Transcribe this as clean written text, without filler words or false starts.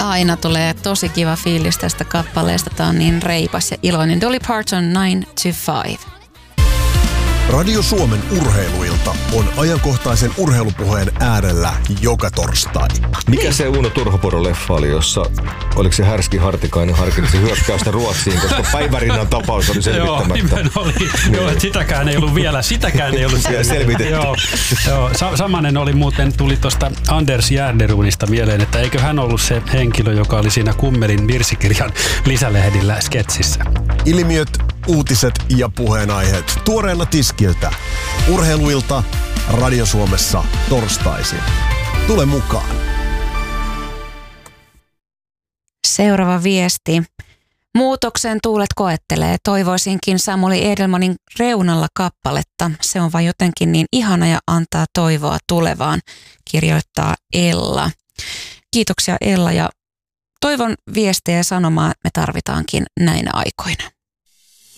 Aina tulee tosi kiva fiilis tästä kappaleesta. Tää on niin reipas ja iloinen. Dolly Parton 9 to 5. Radio Suomen urheiluilta on ajankohtaisen urheilupuheen äärellä joka torstai. Mikä se Uno Turhopuro-leffa oli, jossa oliko se Härski Hartikainen harkitsi hyökkäystä Ruotsiin, koska Päivärinnan tapaus oli selvittämättä. Joo, oli. Joo, sitäkään ei ollut vielä selvitetty. Joo, samanen oli muuten, tuli tuosta Anders Järderunista mieleen, että eikö hän ollut se henkilö, joka oli siinä Kummelin virsikirjan lisälehdillä sketsissä. Ilmiöt, uutiset ja puheenaiheet tuoreena tiskiltä. Urheiluilta Radio Suomessa torstaisin. Tule mukaan. Seuraava viesti. Muutoksen tuulet koettelee. Toivoisinkin Samuli Edelmanin Reunalla kappaletta. Se on vain jotenkin niin ihana ja antaa toivoa tulevaan, kirjoittaa Ella. Kiitoksia Ella ja toivon viestejä ja sanomaa me tarvitaankin näinä aikoina.